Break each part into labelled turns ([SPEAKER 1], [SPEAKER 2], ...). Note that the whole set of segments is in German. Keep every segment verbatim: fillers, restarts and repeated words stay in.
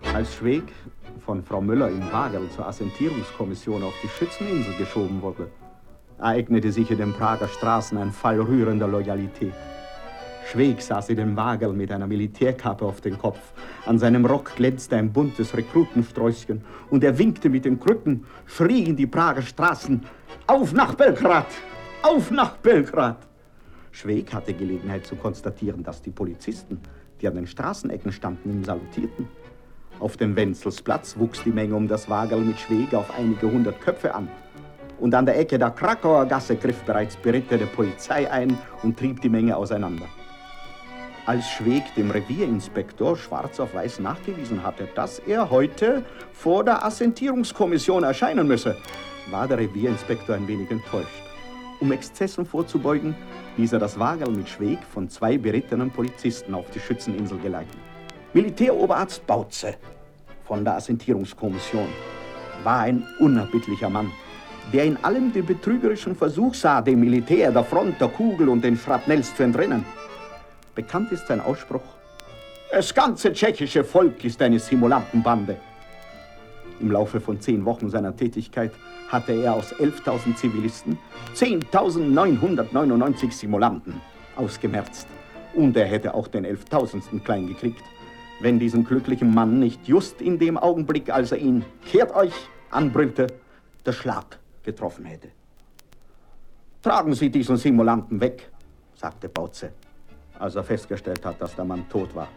[SPEAKER 1] Als Schweig von Frau Müller in Wagel zur Assentierungskommission auf die Schützeninsel geschoben wurde, ereignete sich in den Prager Straßen ein Fall rührender Loyalität. Schweig saß in dem Wagel mit einer Militärkappe auf dem Kopf. An seinem Rock glänzte ein buntes Rekrutensträußchen und er winkte mit den Krücken, schrie in die Prager Straßen: Auf nach Belgrad! Auf nach Belgrad! Schweig hatte Gelegenheit zu konstatieren, dass die Polizisten, die an den Straßenecken standen, ihm salutierten. Auf dem Wenzelsplatz wuchs die Menge um das Wagel mit Schweig auf einige hundert Köpfe an. Und an der Ecke der Krakauer Gasse griff bereits beritterte Polizei ein und trieb die Menge auseinander. Als Schweig dem Revierinspektor schwarz auf weiß nachgewiesen hatte, dass er heute vor der Assentierungskommission erscheinen müsse, war der Revierinspektor ein wenig enttäuscht. Um Exzessen vorzubeugen, ließ er das Wagel mit Schweig von zwei berittenen Polizisten auf die Schützeninsel geleiten. Militäroberarzt Bautze von der Assentierungskommission war ein unerbittlicher Mann, der in allem den betrügerischen Versuch sah, dem Militär der Front, der Kugel und den Schrapnells zu entrinnen. Bekannt ist sein Ausspruch: Das ganze tschechische Volk ist eine Simulantenbande. Im Laufe von zehn Wochen seiner Tätigkeit hatte er aus elftausend Zivilisten zehntausendneunhundertneunundneunzig Simulanten ausgemerzt. Und er hätte auch den elftausendsten klein gekriegt, wenn diesen glücklichen Mann nicht just in dem Augenblick, als er ihn „Kehrt euch!" anbrüllte, der Schlag getroffen hätte. Tragen Sie diesen Simulanten weg, sagte Bautze, als er festgestellt hat, dass der Mann tot war.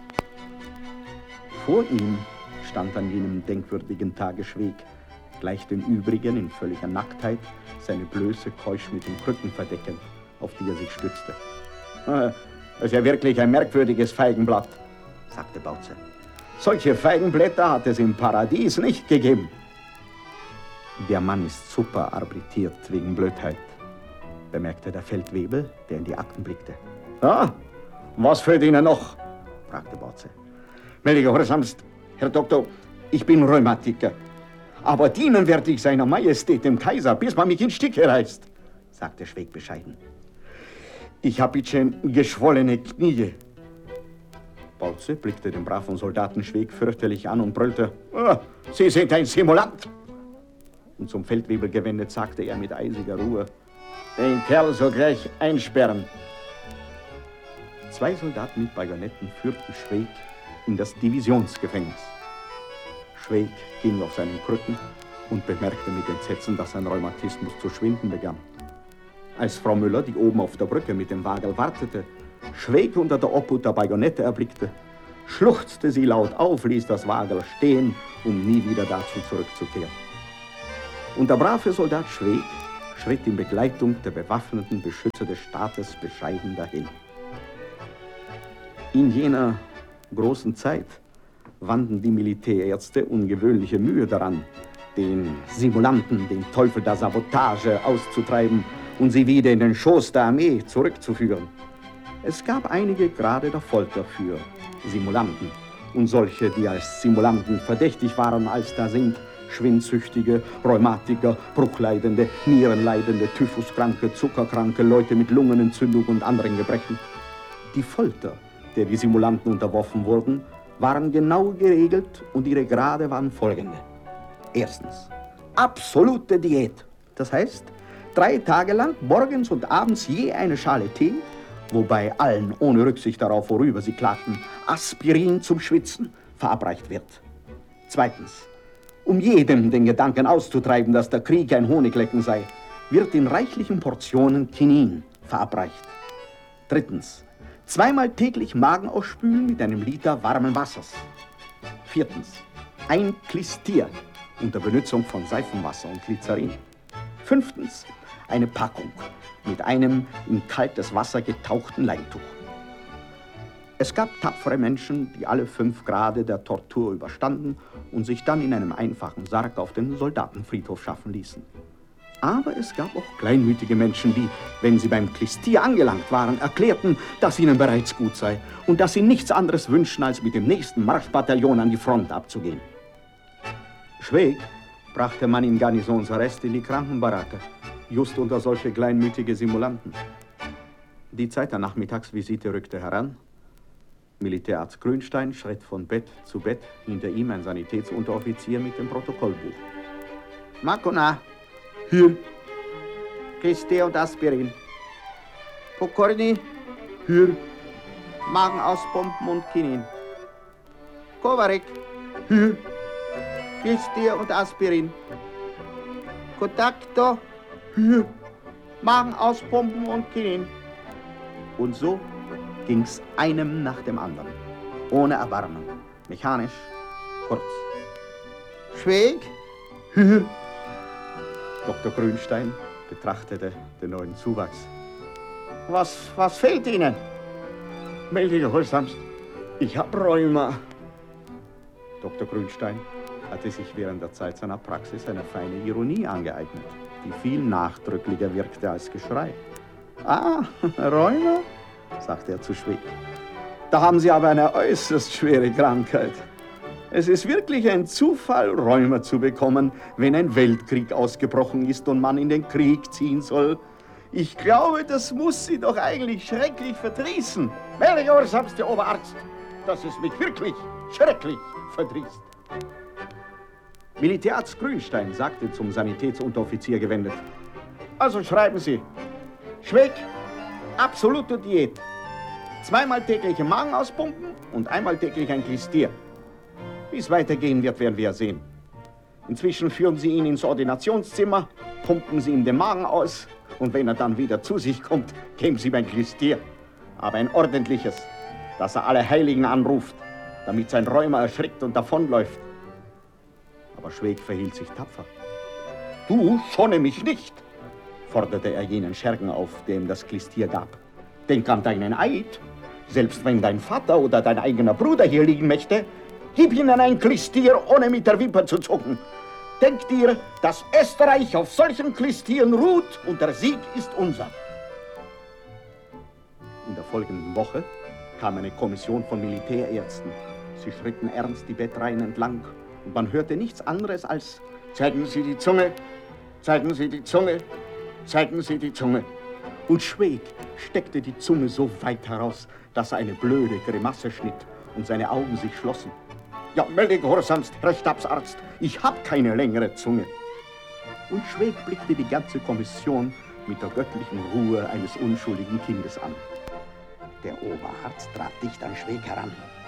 [SPEAKER 1] Vor ihm stand an jenem denkwürdigen Tage Schweig, gleich den übrigen in völliger Nacktheit, seine Blöße keusch mit den Krücken verdeckend, auf die er sich stützte. Das ist ja wirklich ein merkwürdiges Feigenblatt, sagte Bautze. Solche Feigenblätter hat es im Paradies nicht gegeben. Der Mann ist super arbitriert wegen Blödheit, bemerkte der Feldwebel, der in die Akten blickte. Ja, was fehlt Ihnen noch? Fragte Bautze. Gnädiger Gehorsamst, Herr Doktor, ich bin Rheumatiker. Aber dienen werde ich seiner Majestät, dem Kaiser, bis man mich in Stücke reißt, sagte Schweig bescheiden. Ich habe bisschen geschwollene Knie. Bautze blickte den braven Soldaten Schweig fürchterlich an und brüllte: oh, Sie sind ein Simulant! Und zum Feldwebel gewendet sagte er mit eisiger Ruhe: Den Kerl sogleich einsperren. Zwei Soldaten mit Bajonetten führten Schweig in das Divisionsgefängnis. Schweig ging auf seinen Krücken und bemerkte mit Entsetzen, dass sein Rheumatismus zu schwinden begann. Als Frau Müller, die oben auf der Brücke mit dem Wagel wartete, Schweig unter der Obhut der Bajonette erblickte, schluchzte sie laut auf, ließ das Wagel stehen, um nie wieder dazu zurückzukehren. Und der brave Soldat Schweig schritt in Begleitung der bewaffneten Beschützer des Staates bescheiden dahin. In jener großen Zeit wandten die Militärärzte ungewöhnliche Mühe daran, den Simulanten, den Teufel der Sabotage auszutreiben und sie wieder in den Schoß der Armee zurückzuführen. Es gab einige Grade der Folter für Simulanten und solche, die als Simulanten verdächtig waren, als da sind Schwindsüchtige, Rheumatiker, Bruchleidende, Nierenleidende, Typhuskranke, Zuckerkranke, Leute mit Lungenentzündung und anderen Gebrechen. Die Folter, der die Simulanten unterworfen wurden, waren genau geregelt und ihre Grade waren folgende. Erstens, absolute Diät. Das heißt, drei Tage lang, morgens und abends je eine Schale Tee, wobei allen, ohne Rücksicht darauf, worüber sie klagten, Aspirin zum Schwitzen verabreicht wird. Zweitens, um jedem den Gedanken auszutreiben, dass der Krieg ein Honiglecken sei, wird in reichlichen Portionen Quinin verabreicht. Drittens, zweimal täglich Magen ausspülen mit einem Liter warmen Wassers. Viertens, ein Klistier unter Benutzung von Seifenwasser und Glycerin. Fünftens, eine Packung mit einem in kaltes Wasser getauchten Leintuch. Es gab tapfere Menschen, die alle fünf Grade der Tortur überstanden und sich dann in einem einfachen Sarg auf den Soldatenfriedhof schaffen ließen. Aber es gab auch kleinmütige Menschen, die, wenn sie beim Klistier angelangt waren, erklärten, dass ihnen bereits gut sei und dass sie nichts anderes wünschten, als mit dem nächsten Marschbataillon an die Front abzugehen. Schweig brachte man in Garnisonsarrest in die Krankenbaracke, just unter solche kleinmütige Simulanten. Die Zeit der Nachmittagsvisite rückte heran. Militärarzt Grünstein schritt von Bett zu Bett, hinter ihm ein Sanitätsunteroffizier mit dem Protokollbuch. Makona. Hier. Christe und Aspirin. Pokorny. Hier. Magen auspumpen und Kinin. Kovarek. Hier. Christe und Aspirin. Kontakto. Hier. Magen auspumpen und Kinin. Und so ging's einem nach dem anderen. Ohne Erbarmen. Mechanisch. Kurz. Schweg. Hier. Doktor Grünstein betrachtete den neuen Zuwachs. Was, was fehlt Ihnen? Melde gehorsamst. Ich hab Rheuma. Doktor Grünstein hatte sich während der Zeit seiner Praxis eine feine Ironie angeeignet, die viel nachdrücklicher wirkte als Geschrei. Ah, Rheuma? Sagte er zu Schweg. Da haben Sie aber eine äußerst schwere Krankheit. Es ist wirklich ein Zufall, Rheuma zu bekommen, wenn ein Weltkrieg ausgebrochen ist und man in den Krieg ziehen soll. Ich glaube, das muss Sie doch eigentlich schrecklich verdrießen. Melchior, sagst der Oberarzt, dass es mich wirklich schrecklich verdrießt. Militärarzt Grünstein sagte zum Sanitätsunteroffizier gewendet. Also schreiben Sie, Schweg, absolute Diät. Zweimal täglich im Magen auspumpen und einmal täglich ein Klistier. Wie es weitergehen wird, werden wir ja sehen. Inzwischen führen Sie ihn ins Ordinationszimmer, pumpen Sie ihm den Magen aus und wenn er dann wieder zu sich kommt, geben Sie ihm ein Klistier. Aber ein ordentliches, dass er alle Heiligen anruft, damit sein Rheuma erschrickt und davonläuft. Aber Schweg verhielt sich tapfer. Du schonne mich nicht, forderte er jenen Schergen auf, der ihm das Klistier gab. Denk an deinen Eid. Selbst wenn dein Vater oder dein eigener Bruder hier liegen möchte, gib ihnen ein Klistier, ohne mit der Wimper zu zucken. Denk dir, dass Österreich auf solchen Klistieren ruht und der Sieg ist unser. In der folgenden Woche kam eine Kommission von Militärärzten. Sie schritten ernst die Bettreihen entlang und man hörte nichts anderes als zeigen Sie die Zunge, zeigen Sie die Zunge, zeigen Sie die Zunge. Und Schweg steckte die Zunge so weit heraus, dass er eine blöde Grimasse schnitt und seine Augen sich schlossen. Ja, melde gehorsamst, Herr Stabsarzt, ich hab keine längere Zunge. Und Schweg blickte die ganze Kommission mit der göttlichen Ruhe eines unschuldigen Kindes an.
[SPEAKER 2] Der Oberarzt trat dicht an Schweg heran.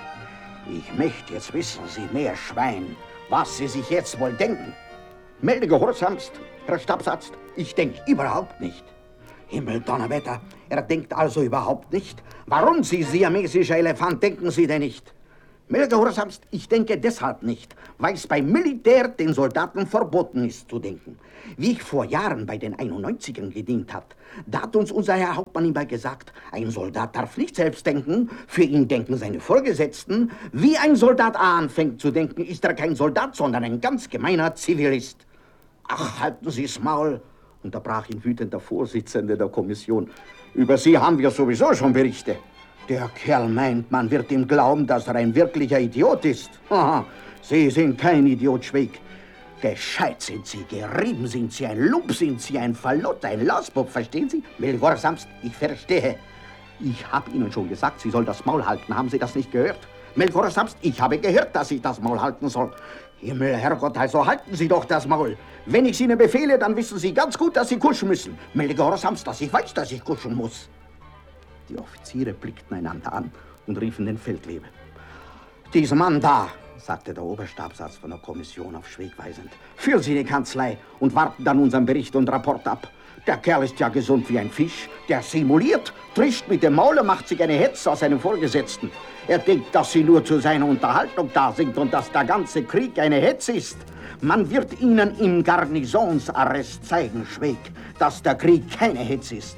[SPEAKER 2] Ich möchte jetzt wissen, Sie Meerschwein, was Sie sich jetzt wohl denken.
[SPEAKER 1] Melde gehorsamst, Herr Stabsarzt,
[SPEAKER 2] ich denk überhaupt nicht. Himmel, Donnerwetter, er denkt also überhaupt nicht. Warum, Sie siamesischer Elefant, denken Sie denn nicht? Melde gehorsamst, ich denke deshalb nicht, weil es beim Militär den Soldaten verboten ist zu denken. Wie ich vor Jahren bei den einundneunzigern gedient hat, da hat uns unser Herr Hauptmann immer gesagt, ein Soldat darf nicht selbst denken, für ihn denken seine Vorgesetzten. Wie ein Soldat anfängt zu denken, ist er kein Soldat, sondern ein ganz gemeiner Zivilist. Ach, halten Sie's Maul, unterbrach ihn wütend der Vorsitzende der Kommission. Über Sie haben wir sowieso schon Berichte. Der Kerl meint, man wird ihm glauben, dass er ein wirklicher Idiot ist. Aha, Sie sind kein Idiot, Schweg. Gescheit sind Sie, gerieben sind Sie, ein Lump sind Sie, ein Fallot, ein Lausbub, verstehen Sie? Melchorsamst, ich verstehe. Ich habe Ihnen schon gesagt, Sie soll das Maul halten. Haben Sie das nicht gehört? Melchorsamst, ich habe gehört, dass ich das Maul halten soll. Himmel, Herrgott, also halten Sie doch das Maul. Wenn ich Ihnen befehle, dann wissen Sie ganz gut, dass Sie kuschen müssen. Melchorsamst, dass ich weiß, dass ich kuschen muss. Die Offiziere blickten einander an und riefen den Feldwebel. Dieser Mann da, sagte der Oberstabsarzt von der Kommission auf Schweg weisend, führen Sie die Kanzlei und warten dann unseren Bericht und Rapport ab. Der Kerl ist ja gesund wie ein Fisch. Der simuliert, trischt mit dem Maul und macht sich eine Hetze aus seinem Vorgesetzten. Er denkt, dass Sie nur zu seiner Unterhaltung da sind und dass der ganze Krieg eine Hetze ist. Man wird Ihnen im Garnisonsarrest zeigen, Schweg, dass der Krieg keine Hetze ist.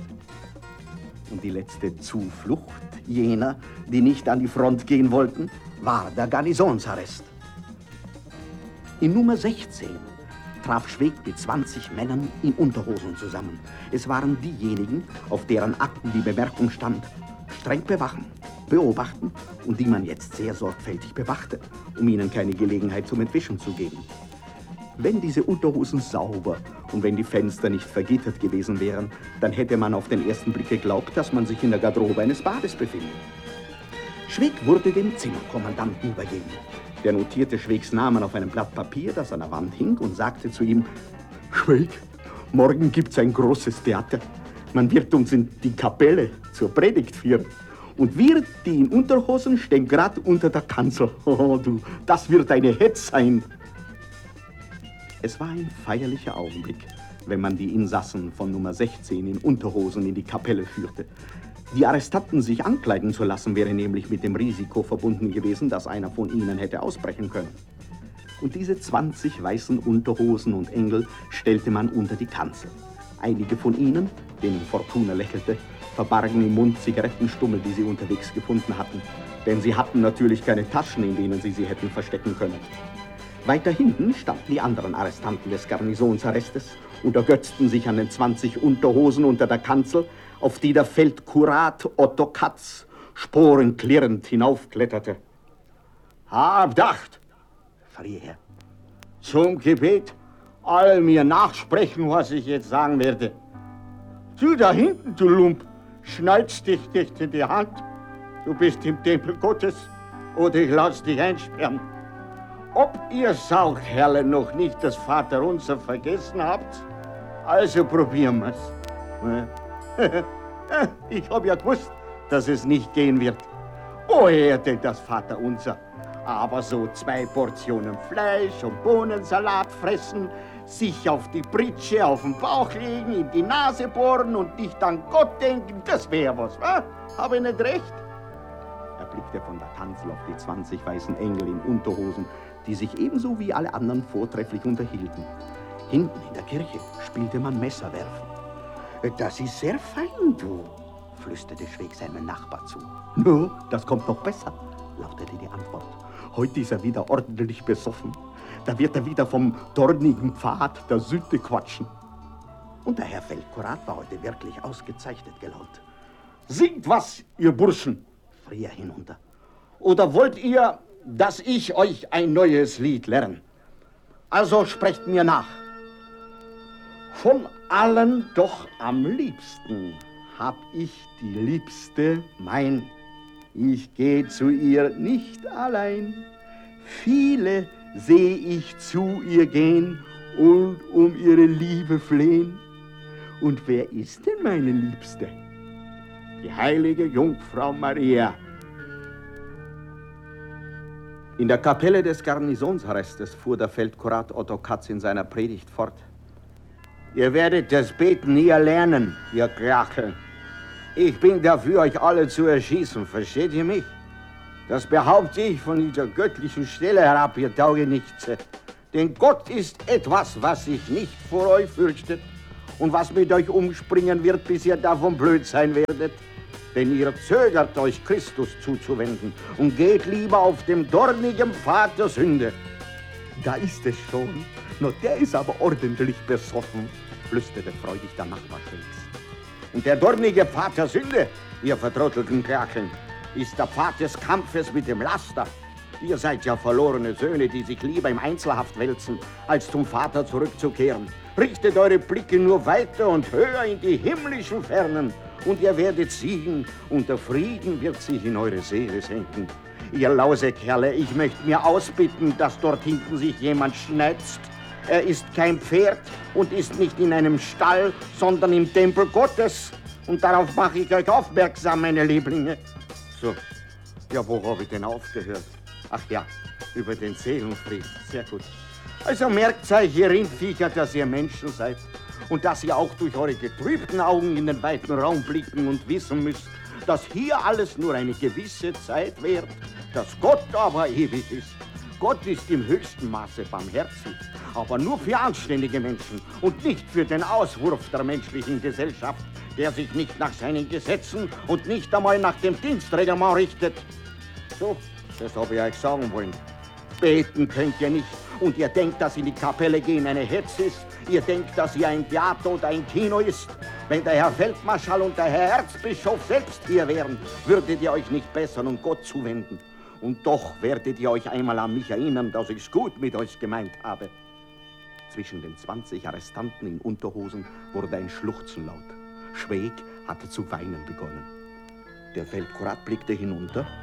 [SPEAKER 2] Und die letzte Zuflucht jener, die nicht an die Front gehen wollten, war der Garnisonsarrest. In Nummer sechzehn traf Schweg mit zwanzig Männern in Unterhosen zusammen. Es waren diejenigen, auf deren Akten die Bemerkung stand, streng bewachen, beobachten und die man jetzt sehr sorgfältig bewachte, um ihnen keine Gelegenheit zum Entwischen zu geben. Wenn diese Unterhosen sauber und wenn die Fenster nicht vergittert gewesen wären, dann hätte man auf den ersten Blick geglaubt, dass man sich in der Garderobe eines Bades befindet. Schweig wurde dem Zimmerkommandanten übergeben.
[SPEAKER 1] Der notierte Schweigs Namen auf einem Blatt Papier, das an der Wand hing, und sagte zu ihm: Schweig, morgen gibt's ein großes Theater. Man wird uns in die Kapelle zur Predigt führen. Und wir, die in Unterhosen, stehen gerade unter der Kanzel. Oh, du, das wird eine Hetz sein. Es war ein feierlicher Augenblick, wenn man die Insassen von Nummer sechzehn in Unterhosen in die Kapelle führte. Die Arrestanten sich ankleiden zu lassen, wäre nämlich mit dem Risiko verbunden gewesen, dass einer von ihnen hätte ausbrechen können. Und diese zwanzig weißen Unterhosen und Engel stellte man unter die Kanzel. Einige von ihnen, denen Fortuna lächelte, verbargen im Mund Zigarettenstummel, die sie unterwegs gefunden hatten. Denn sie hatten natürlich keine Taschen, in denen sie sie hätten verstecken können. Weiter hinten standen die anderen Arrestanten des Garnisonsarrestes und ergötzten sich an den zwanzig Unterhosen unter der Kanzel, auf die der Feldkurat Otto Katz sporenklirrend hinaufkletterte. Habt Acht, schrie er, zum Gebet all mir nachsprechen, was ich jetzt sagen werde. Du da hinten, du Lump, schneidst dich nicht in die Hand. Du bist im Tempel Gottes oder ich lass dich einsperren. Ob ihr Saukerle noch nicht das Vaterunser vergessen habt, also probieren wir's. Ich hab ja gewusst, dass es nicht gehen wird. Woher denn das Vaterunser? Aber so zwei Portionen Fleisch und Bohnensalat fressen, sich auf die Pritsche auf den Bauch legen, in die Nase bohren und nicht an Gott denken, das wäre was, wa? Hab ich nicht recht? Er blickte von der Kanzel auf die zwanzig weißen Engel in Unterhosen, die sich ebenso wie alle anderen vortrefflich unterhielten. Hinten in der Kirche spielte man Messerwerfen.
[SPEAKER 2] Das ist sehr fein, du, flüsterte Schweig seinem Nachbar zu.
[SPEAKER 1] No, das kommt noch besser, lautete die Antwort. Heute ist er wieder ordentlich besoffen. Da wird er wieder vom dornigen Pfad der Sünde quatschen.
[SPEAKER 2] Und der Herr Feldkurat war heute wirklich ausgezeichnet gelaunt.
[SPEAKER 1] Singt was, ihr Burschen,
[SPEAKER 2] schrie er hinunter.
[SPEAKER 1] Oder wollt ihr, dass ich euch ein neues Lied lerne? Also sprecht mir nach. Von allen doch am liebsten hab ich die Liebste mein. Ich geh zu ihr nicht allein. Viele seh ich zu ihr gehen und um ihre Liebe flehen. Und wer ist denn meine Liebste? Die heilige Jungfrau Maria. In der Kapelle des Garnisonsarrestes fuhr der Feldkurat Otto Katz in seiner Predigt fort. Ihr werdet das Beten nie erlernen, ihr Kracheln. Ich bin dafür, euch alle zu erschießen, versteht ihr mich? Das behaupte ich von dieser göttlichen Stelle herab, ihr Taugenichtse. Denn Gott ist etwas, was sich nicht vor euch fürchtet und was mit euch umspringen wird, bis ihr davon blöd sein werdet. Denn ihr zögert euch, Christus zuzuwenden und geht lieber auf dem dornigen Pfad der Sünde. Da ist es schon. No, der ist aber ordentlich besoffen, flüsterte freudig der Nachbar Schwegs. Und der dornige Pfad der Sünde, ihr vertrottelten Kracheln, ist der Pfad des Kampfes mit dem Laster. Ihr seid ja verlorene Söhne, die sich lieber im Einzelhaft wälzen, als zum Vater zurückzukehren. Richtet eure Blicke nur weiter und höher in die himmlischen Fernen, und ihr werdet siegen, und der Frieden wird sich in eure Seele senken. Ihr Lausekerle, ich möchte mir ausbitten, dass dort hinten sich jemand schneizt. Er ist kein Pferd und ist nicht in einem Stall, sondern im Tempel Gottes. Und darauf mache ich euch aufmerksam, meine Lieblinge. So, ja, wo habe ich denn aufgehört? Ach ja, über den Seelenfrieden. Sehr gut. Also merkt euch, ihr Rindviecher, dass ihr Menschen seid und dass ihr auch durch eure getrübten Augen in den weiten Raum blicken und wissen müsst, dass hier alles nur eine gewisse Zeit währt, dass Gott aber ewig ist. Gott ist im höchsten Maße barmherzig, aber nur für anständige Menschen und nicht für den Auswurf der menschlichen Gesellschaft, der sich nicht nach seinen Gesetzen und nicht einmal nach dem Dienstreglement richtet. So, das habe ich euch sagen wollen. Beten könnt ihr nicht und ihr denkt, dass in die Kapelle gehen eine Hetze ist. Ihr denkt, dass hier ein Theater oder ein Kino ist. Wenn der Herr Feldmarschall und der Herr Erzbischof selbst hier wären, würdet ihr euch nicht bessern und Gott zuwenden. Und doch werdet ihr euch einmal an mich erinnern, dass ich's gut mit euch gemeint habe. Zwischen den zwanzig Arrestanten in Unterhosen wurde ein Schluchzen laut. Schweig hatte zu weinen begonnen. Der Feldkurat blickte hinunter,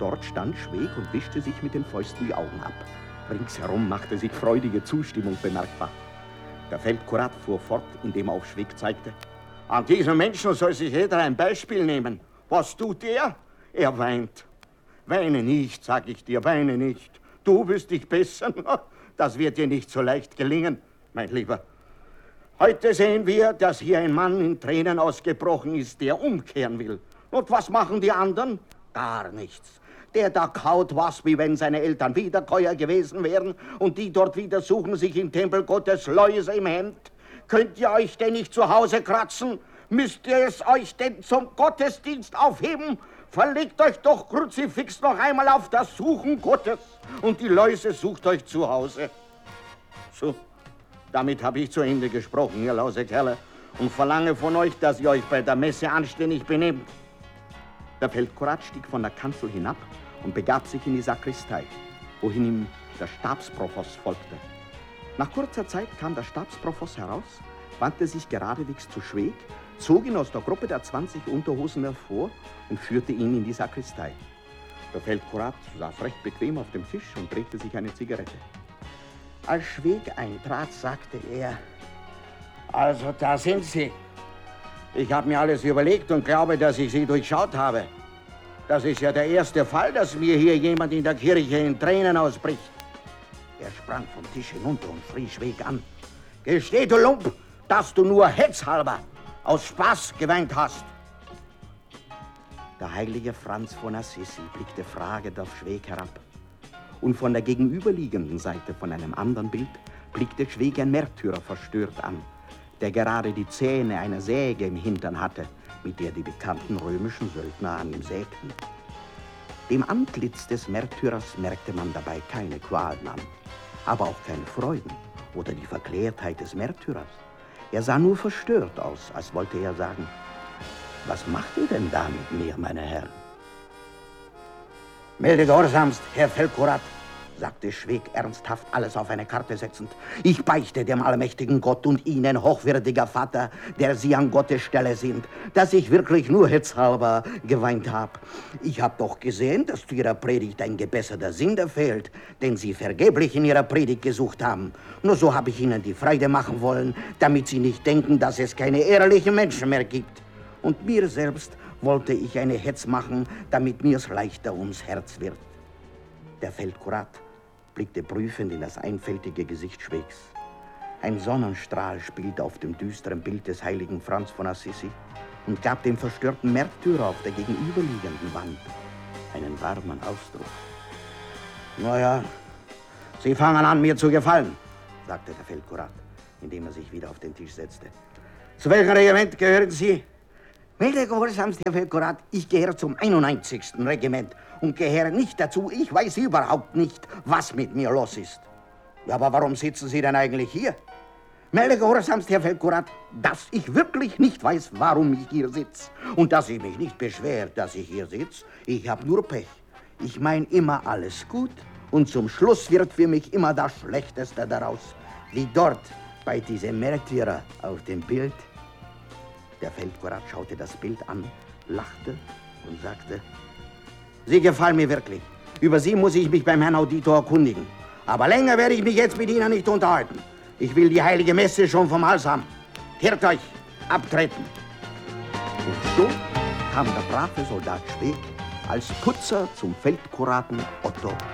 [SPEAKER 1] Dort stand Schweig und wischte sich mit den Fäusten die Augen ab. Ringsherum machte sich freudige Zustimmung bemerkbar. Der Feldkurat fuhr fort, indem er auf Schweig zeigte. An diesem Menschen soll sich jeder ein Beispiel nehmen. Was tut er? Er weint. Weine nicht, sag ich dir, weine nicht. Du wirst dich bessern. Das wird dir nicht so leicht gelingen, mein Lieber. Heute sehen wir, dass hier ein Mann in Tränen ausgebrochen ist, der umkehren will. Und was machen die anderen? Gar nichts. Der da kaut was, wie wenn seine Eltern Wiederkäuer gewesen wären, und die dort wieder suchen sich im Tempel Gottes Läuse im Hemd. Könnt ihr euch denn nicht zu Hause kratzen? Müsst ihr es euch denn zum Gottesdienst aufheben? Verlegt euch doch Kruzifix noch einmal auf das Suchen Gottes, und die Läuse sucht euch zu Hause. So, damit habe ich zu Ende gesprochen, ihr lause Kerle, und verlange von euch, dass ihr euch bei der Messe anständig benehmt. Der Feldkurat stieg von der Kanzel hinab und begab sich in die Sakristei, wohin ihm der Stabsprofoss folgte. Nach kurzer Zeit kam der Stabsprofoss heraus, wandte sich geradewegs zu Schweig, zog ihn aus der Gruppe der zwanzig Unterhosen hervor und führte ihn in die Sakristei. Der Feldkurat saß recht bequem auf dem Tisch und drehte sich eine Zigarette. Als Schweig eintrat, sagte er: Also, da sind Sie. Ich habe mir alles überlegt und glaube, dass ich Sie durchschaut habe. Das ist ja der erste Fall, dass mir hier jemand in der Kirche in Tränen ausbricht. Er sprang vom Tisch hinunter und schrie Schweig an: Gesteh, du Lump, dass du nur hetzhalber aus Spaß geweint hast. Der heilige Franz von Assisi blickte fragend auf Schweig herab. Und von der gegenüberliegenden Seite von einem anderen Bild blickte Schweig ein Märtyrer verstört an, der gerade die Zähne einer Säge im Hintern hatte, mit der die bekannten römischen Söldner an ihm sägten. Dem Antlitz des Märtyrers merkte man dabei keine Qualen an, aber auch keine Freuden oder die Verklärtheit des Märtyrers. Er sah nur verstört aus, als wollte er sagen: Was macht ihr denn da mit mir, meine Herren? Melde gehorsamst, Herr Feldkurat, sagte Schweig ernsthaft, alles auf eine Karte setzend. Ich beichte dem allmächtigen Gott und Ihnen, hochwürdiger Vater, der Sie an Gottes Stelle sind, dass ich wirklich nur hetzhalber geweint habe. Ich habe doch gesehen, dass zu Ihrer Predigt ein gebesserter Sinn fehlt, den Sie vergeblich in Ihrer Predigt gesucht haben. Nur so habe ich Ihnen die Freude machen wollen, damit Sie nicht denken, dass es keine ehrlichen Menschen mehr gibt. Und mir selbst wollte ich eine Hetz machen, damit mir's leichter ums Herz wird. Der Feldkurat blickte prüfend in das einfältige Gesicht Schweigs. Ein Sonnenstrahl spielte auf dem düsteren Bild des heiligen Franz von Assisi und gab dem verstörten Märtyrer auf der gegenüberliegenden Wand einen warmen Ausdruck. Na ja, Sie fangen an, mir zu gefallen, sagte der Feldkurat, indem er sich wieder auf den Tisch setzte. Zu welchem Regiment gehören Sie? Melde gehorsamst, Herr Feldkurat, ich gehöre zum einundneunzigsten Regiment und gehöre nicht dazu. Ich weiß überhaupt nicht, was mit mir los ist. Ja, aber warum sitzen Sie denn eigentlich hier? Melde gehorsamst, Herr Feldkurat, dass ich wirklich nicht weiß, warum ich hier sitze. Und dass ich mich nicht beschwert, dass ich hier sitze. Ich habe nur Pech. Ich meine immer alles gut und zum Schluss wird für mich immer das Schlechteste daraus. Wie dort bei diesem Märtyrer auf dem Bild. Der Feldkurat schaute das Bild an, lachte und sagte: Sie gefallen mir wirklich. Über Sie muss ich mich beim Herrn Auditor erkundigen. Aber länger werde ich mich jetzt mit Ihnen nicht unterhalten. Ich will die heilige Messe schon vom Hals haben. Kehrt euch, abtreten. Und so kam der brave Soldat Schweig als Putzer zum Feldkuraten Otto